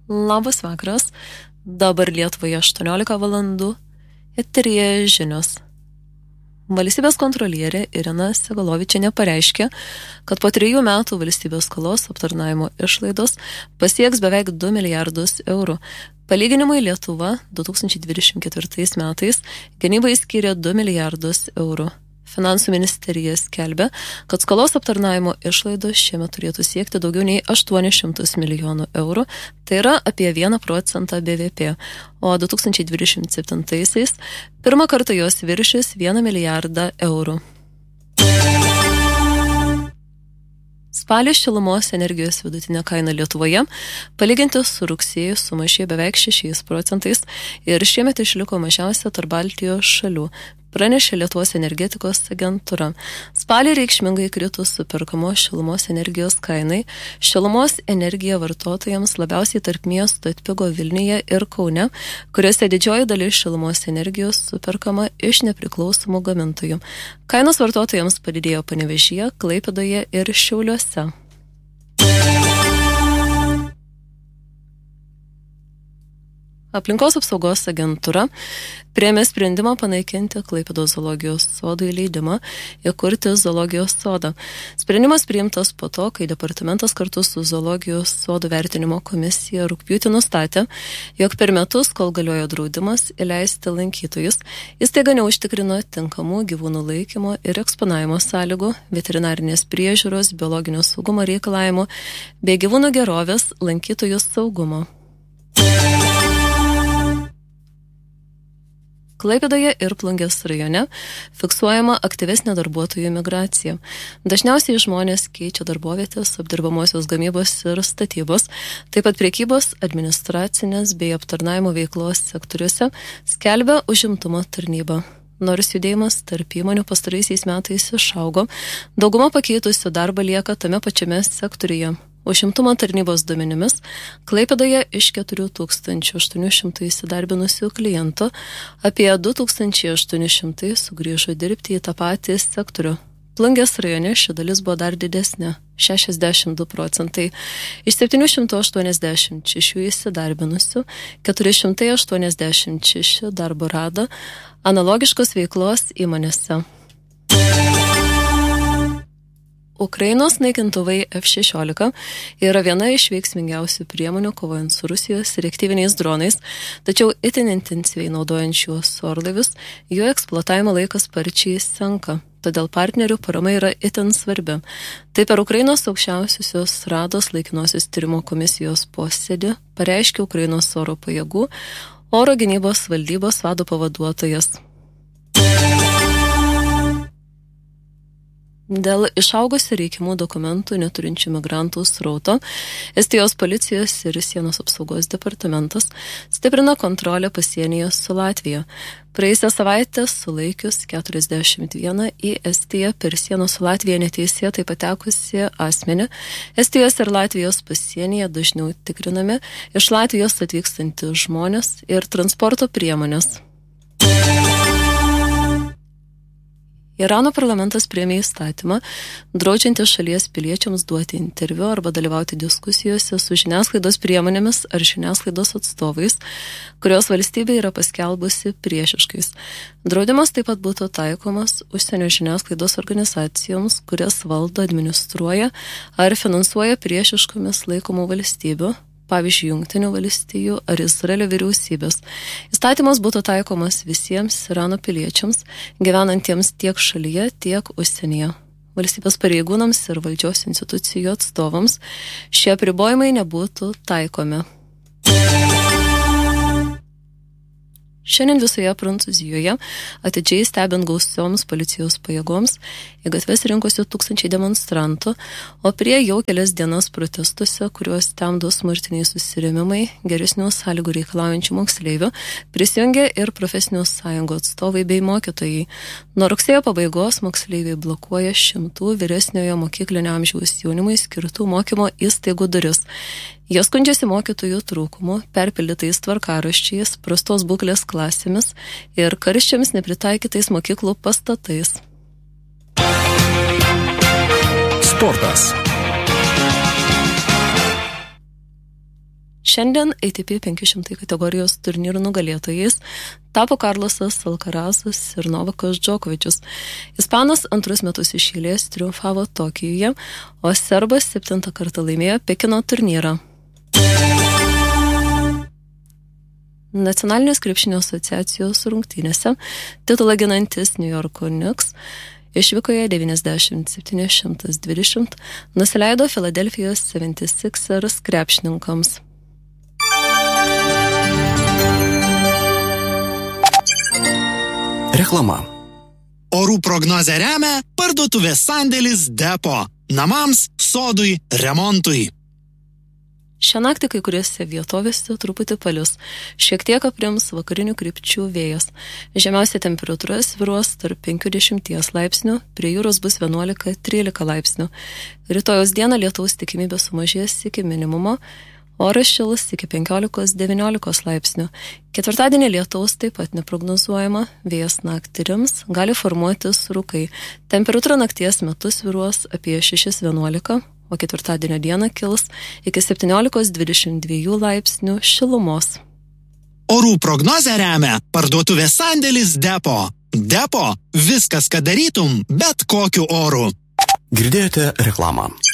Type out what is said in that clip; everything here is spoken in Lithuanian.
Labas vakaras, dabar Lietuvoje 18 valandų, eteryje žinios. Valstybės kontrolierė Irina Segalovičienė pareiškė, kad po 3 metų valstybės skolos aptarnavimo išlaidos pasieks beveik 2 milijardus eurų. Palyginimui Lietuva 2024 metais gynybai skyrė 2 milijardus eurų. Finansų ministerija skelbia, kad skolos aptarnavimo išlaidos šiemet turėtų siekti daugiau nei 800 milijonų eurų, tai yra apie 1% BVP, o 2027-aisiais pirmą kartą jos viršys 1 milijardą eurų. Spalį šilumos energijos vidutinė kaina Lietuvoje palyginti su rugsėju sumažėjo beveik 6% ir šiemet išliko mažiausia tarp Baltijos šalių, pranešė Lietuvos energetikos agentūra. Spalį reikšmingai kritus superkamos šilumos energijos kainai, šilumos energija vartotojams labiausiai tarp miestų atpigo Vilniuje ir Kaune, kuriuose didžioji dalis šilumos energijos superkama iš nepriklausomų gamintojų. Kainos vartotojams padidėjo Panevėžyje, Klaipėdoje ir Šiauliuose. Aplinkos apsaugos agentūra priėmė sprendimą panaikinti Klaipėdos zoologijos sodui leidimą įkurti zoologijos sodą. Sprendimas priimtas po to, kai departamentas kartu su zoologijos sodų vertinimo komisija rugpjūtį nustatė, jog per metus, kol galiojo draudimas įleisti lankytojus, įstaiga neužtikrino tinkamų gyvūnų laikymo ir eksponavimo sąlygų, veterinarinės priežiūros, biologinio saugumo reikalavimų bei gyvūnų gerovės lankytojų saugumo. Klaipėdoje ir Plungės rajone fiksuojama aktyvesnė darbuotojų migracija. Dažniausiai žmonės keičia darbovietės, apdirbamosios gamybos ir statybos, taip pat prekybos, administracinės bei aptarnavimo veiklos sektoriuose, skelbia užimtumo tarnyba. Nors judėjimas tarp įmonių pastaraisiais metais išaugo, dauguma pakeitusių darbą lieka tame pačiame sektoriuje. Užimtumo tarnybos duomenimis Klaipėdoje iš 4800 įsidarbinusių klientų apie 2800 sugrįžo dirbti į tą patį sektorių. Plungės rajone ši dalis buvo dar didesnė – 62%. Iš 786 įsidarbinusių 486 darbo rado analogiškos veiklos įmonėse. Ukrainos naikintuvai F-16 yra viena iš veiksmingiausių priemonių kovojant su Rusijos reaktyviniais dronais, tačiau itin intensyviai naudojant šiuos orlaivius, jų eksploatavimo laikas sparčiai senka, todėl partnerių parama yra itin svarbi. Tai per Ukrainos aukščiausiosios rados laikinosios tyrimo komisijos posėdį pareiškė Ukrainos oro pajėgų oro gynybos valdybos vado pavaduotojas. Dėl išaugusio reikiamų dokumentų neturinčių migrantų srauto, Estijos policijos ir sienos apsaugos departamentas stiprina kontrolę pasienyje su Latvija. Praėjusią savaitę sulaikius 41 į Estiją per sieną su Latvija neteisėtai patekusi asmenį, Estijos ir Latvijos pasienyje dažniau tikrinami iš Latvijos atvykstantys žmonės ir transporto priemonės. Irano parlamentas priėmė įstatymą, draudžiantį šalies piliečiams duoti interviu arba dalyvauti diskusijose su žiniasklaidos priemonėmis ar žiniasklaidos atstovais, kurios valstybė yra paskelbusi priešiškais. Draudimas taip pat būtų taikomas užsienio žiniasklaidos organizacijoms, kurias valdo, administruoja ar finansuoja priešiškomis laikomų valstybių, pavyzdžiui, Jungtinių valstijų ar Izraelio vyriausybės. Įstatymas būtų taikomas visiems Irano piliečiams, gyvenantiems tiek šalyje, tiek užsienyje. Valstybės pareigūnams ir valdžios institucijų atstovams šie apribojimai nebūtų taikomi. Šiandien visoje Prancūzijoje, atidžiai stebint gausioms policijos pajėgoms, į gatves rinkosi tūkstančiai demonstrantų, o prie jau kelias dienas protestuose, kuriuos temdo smurtiniai susirėmimai, geresnių sąlygų reikalaujančių moksleivių, prisijungė ir profesinių sąjungų atstovai bei mokytojai. Nuo rugsėjo pabaigos moksleiviai blokuoja 100 vyresniojo mokyklinio amžiaus jaunimui skirtų mokymo įstaigų duris. Jie skundžiasi mokytojų trūkumu, perpildytais tvarkaraščiais, prastos būklės klasėmis ir karščiams nepritaikytais mokyklų pastatais. Sportas. Šiandien ATP 500 kategorijos turnyrų nugalėtojais tapo Karlosas Alcarazas ir Novakas Džokovičius. Ispanas 2 metus iš eilės triumfavo Tokijuje, o serbas 7 kartą laimėjo Pekino turnyrą. Nacionalinės krepšinio asociacijos rungtynėse titulą ginantis New Yorko Knicks išvykoje 97-120 nusileido Philadelphijos 76ers krepšininkams. Reklama. Orų prognozę remia parduotuvės sandėlis Depo. Namams, sodui, remontui. Šią naktį kai kuriuose vietovėse truputį palis. Šiek tiek aprims vakarinių krypčių vėjas. Žemiausia temperatūra svyruos tarp 5-10 laipsnių, prie jūros bus 11-13 laipsnių. Rytojaus dieną lietaus tikimybė sumažės iki minimumo, oras šils iki 15-19 laipsnių. Ketvirtadienį lietaus taip pat neprognozuojama, vėjas naktį rims, gali formuotis rūkai. Temperatūra nakties metu svyruos apie 6-11, o ketvirtadienio dieną kils iki 17-22 laipsnių šilumos. Orų prognozę remia parduotuvės sandėlis Depo. Depo – viskas, ką darytum, bet kokiu oru. Girdėjote reklamą.